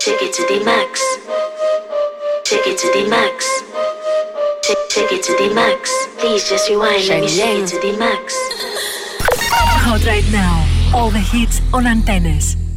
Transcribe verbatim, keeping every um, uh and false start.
Take it to the max. Take it to the max. Take, take it to the max. Please just rewind. Let me take it to the max. Hot right now. All the hits on antennas.